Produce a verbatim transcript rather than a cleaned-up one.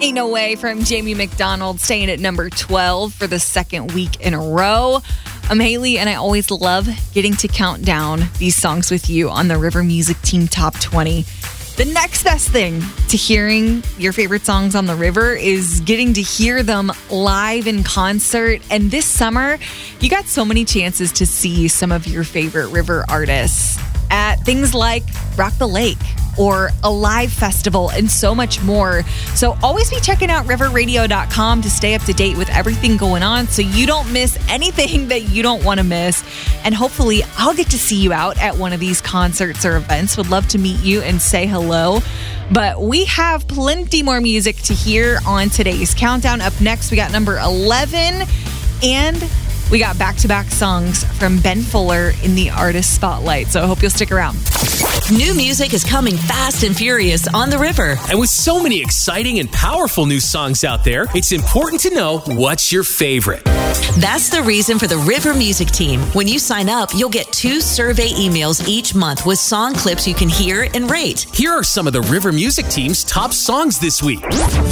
Ain't No Way from Jamie McDonald, staying at number twelve for the second week in a row. I'm Haley, and I always love getting to count down these songs with you on the River Music Team Top twenty. The next best thing to hearing your favorite songs on the river is getting to hear them live in concert. And this summer, you got so many chances to see some of your favorite river artists at things like Rock the Lake or a live festival and so much more. So always be checking out river radio dot com to stay up to date with everything going on so you don't miss anything that you don't want to miss. And hopefully I'll get to see you out at one of these concerts or events. Would love to meet you and say hello. But we have plenty more music to hear on today's countdown. Up next, we got number eleven, and we got back-to-back songs from Ben Fuller in the Artist Spotlight. So I hope you'll stick around. New music is coming fast and furious on the river. And with so many exciting and powerful new songs out there, it's important to know what's your favorite. That's the reason for the River Music Team. When you sign up, you'll get two survey emails each month with song clips you can hear and rate. Here are some of the River Music Team's top songs this week.